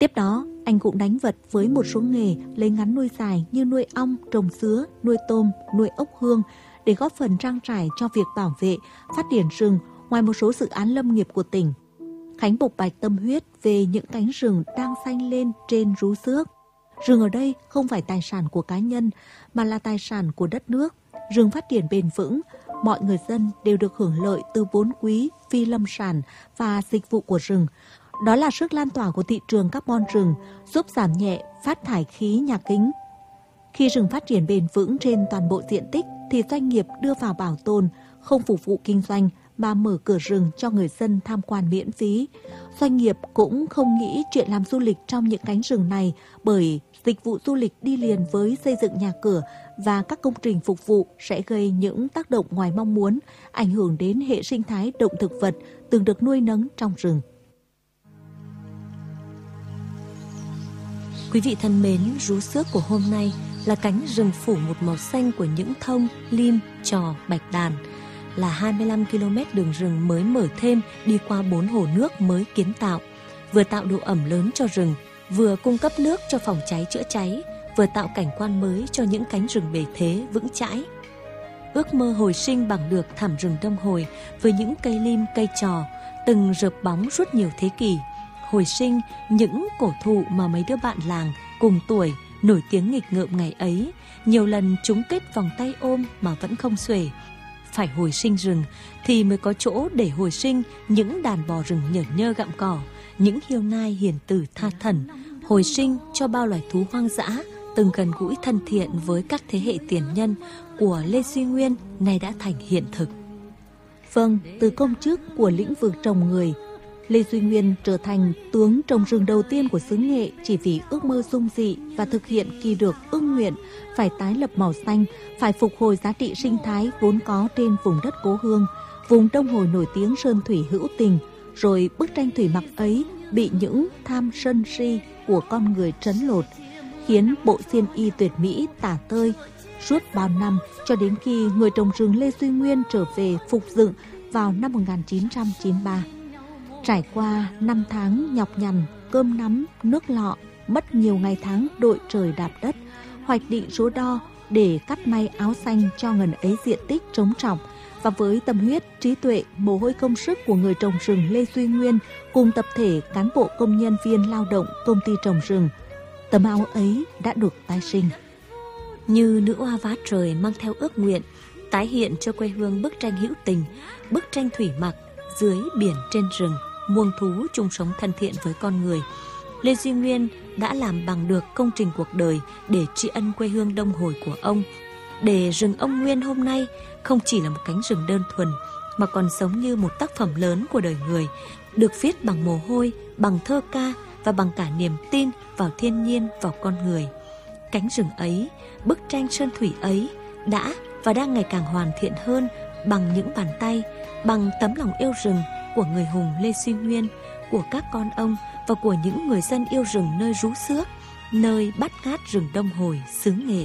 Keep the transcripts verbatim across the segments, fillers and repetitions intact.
Tiếp đó, anh cũng đánh vật với một số nghề lấy ngắn nuôi dài như nuôi ong, trồng sứa, nuôi tôm, nuôi ốc hương để góp phần trang trải cho việc bảo vệ, phát triển rừng ngoài một số dự án lâm nghiệp của tỉnh. Khánh bộc bạch tâm huyết về những cánh rừng đang xanh lên trên rú xước. Rừng ở đây không phải tài sản của cá nhân mà là tài sản của đất nước. Rừng phát triển bền vững, mọi người dân đều được hưởng lợi từ vốn quý, phi lâm sản và dịch vụ của rừng. Đó là sức lan tỏa của thị trường carbon rừng, giúp giảm nhẹ phát thải khí nhà kính. Khi rừng phát triển bền vững trên toàn bộ diện tích thì doanh nghiệp đưa vào bảo tồn, không phục vụ kinh doanh mà mở cửa rừng cho người dân tham quan miễn phí. Doanh nghiệp cũng không nghĩ chuyện làm du lịch trong những cánh rừng này bởi dịch vụ du lịch đi liền với xây dựng nhà cửa và các công trình phục vụ sẽ gây những tác động ngoài mong muốn, ảnh hưởng đến hệ sinh thái động thực vật từng được nuôi nấng trong rừng. Quý vị thân mến, rú xước của hôm nay là cánh rừng phủ một màu xanh của những thông, lim, trò, bạch đàn. Là hai mươi lăm ki lô mét đường rừng mới mở thêm đi qua bốn hồ nước mới kiến tạo, vừa tạo độ ẩm lớn cho rừng, vừa cung cấp nước cho phòng cháy chữa cháy, vừa tạo cảnh quan mới cho những cánh rừng bề thế vững chãi. Ước mơ hồi sinh bằng được thảm rừng Đông Hồi với những cây lim, cây trò, từng rợp bóng suốt nhiều thế kỷ. Hồi sinh những cổ thụ mà mấy đứa bạn làng cùng tuổi nổi tiếng nghịch ngợm ngày ấy, nhiều lần trúng kết vòng tay ôm mà vẫn không xuể. Phải hồi sinh rừng thì mới có chỗ để hồi sinh những đàn bò rừng nhởn nhơ gặm cỏ, những hiêu nai hiền tử tha thẩn, hồi sinh cho bao loài thú hoang dã từng gần gũi thân thiện với các thế hệ tiền nhân của Lê Duy Nguyên nay đã thành hiện thực. Vâng, từ công chức của lĩnh vực trồng người, Lê Duy Nguyên trở thành tướng trồng rừng đầu tiên của xứ Nghệ chỉ vì ước mơ dung dị và thực hiện kỳ được ước nguyện phải tái lập màu xanh, phải phục hồi giá trị sinh thái vốn có trên vùng đất cố hương, vùng Đông Hồi nổi tiếng sơn thủy hữu tình. Rồi bức tranh thủy mặc ấy bị những tham sân si của con người trấn lột, khiến bộ xiêm y tuyệt mỹ tả tơi suốt bao năm cho đến khi người trồng rừng Lê Duy Nguyên trở về phục dựng vào năm một nghìn chín trăm chín mươi ba. Trải qua năm tháng nhọc nhằn, cơm nắm, nước lọ, mất nhiều ngày tháng đội trời đạp đất, hoạch định số đo để cắt may áo xanh cho ngần ấy diện tích trống trọc. Và với tâm huyết, trí tuệ, mồ hôi công sức của người trồng rừng Lê Duy Nguyên cùng tập thể cán bộ công nhân viên lao động công ty trồng rừng, tấm áo ấy đã được tái sinh. Như nữ oa vá trời mang theo ước nguyện, tái hiện cho quê hương bức tranh hữu tình, bức tranh thủy mặc dưới biển trên rừng, muông thú chung sống thân thiện với con người. Lê Duy Nguyên đã làm bằng được công trình cuộc đời để tri ân quê hương Đông Hồi của ông, để rừng ông Nguyên hôm nay không chỉ là một cánh rừng đơn thuần mà còn giống như một tác phẩm lớn của đời người, được viết bằng mồ hôi, bằng thơ ca và bằng cả niềm tin vào thiên nhiên, vào con người. Cánh rừng ấy, bức tranh sơn thủy ấy đã và đang ngày càng hoàn thiện hơn bằng những bàn tay, bằng tấm lòng yêu rừng của người hùng Lê Duy Nguyên, của các con ông và của những người dân yêu rừng nơi rú xước, nơi bát ngát rừng Đông Hồi, xứ Nghệ.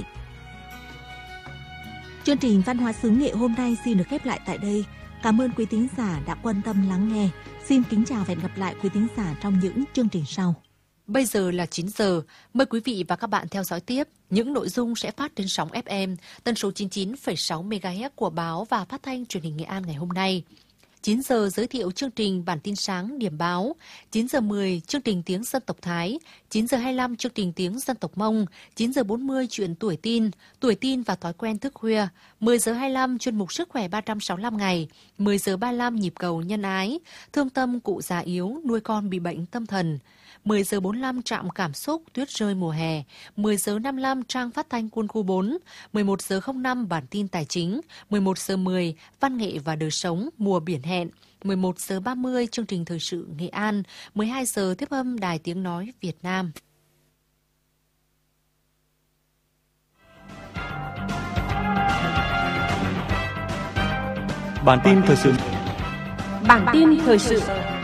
Chương trình Văn hóa xứ Nghệ hôm nay xin được khép lại tại đây. Cảm ơn quý thính giả đã quan tâm lắng nghe. Xin kính chào và hẹn gặp lại quý thính giả trong những chương trình sau. Bây giờ là chín giờ. Mời quý vị và các bạn theo dõi tiếp những nội dung sẽ phát trên sóng ép em tần số chín mươi chín phẩy sáu mê ga héc của báo và phát thanh truyền hình Nghệ An ngày hôm nay. chín giờ giới thiệu chương trình bản tin sáng điểm báo, chín giờ mười chương trình tiếng dân tộc Thái, chín giờ hai mươi lăm chương trình tiếng dân tộc Mông, chín giờ bốn mươi chuyện tuổi tin, tuổi tin và thói quen thức khuya, mười giờ hai mươi lăm chuyên mục sức khỏe ba trăm sáu mươi lăm ngày, mười giờ ba mươi lăm nhịp cầu nhân ái, thương tâm cụ già yếu nuôi con bị bệnh tâm thần, mười giờ bốn mươi lăm trạm cảm xúc tuyết rơi mùa hè, mười giờ năm mươi lăm trang phát thanh quân khu bốn, mười một giờ không năm bản tin tài chính, mười một giờ mười văn nghệ và đời sống mùa biển hẹn, mười một giờ ba mươi chương trình thời sự Nghệ An, mười hai giờ tiếp âm Đài Tiếng Nói Việt Nam. Bản tin thời sự. Bản tin thời sự.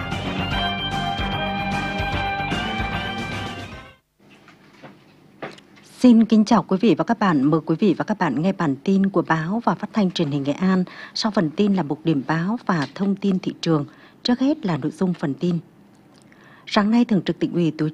Xin kính chào quý vị và các bạn. Mời quý vị và các bạn nghe bản tin của báo và phát thanh truyền hình Nghệ An. Sau phần tin là mục điểm báo và thông tin thị trường. Trước hết là nội dung phần tin. Sáng nay, Thường trực Tỉnh ủy tổ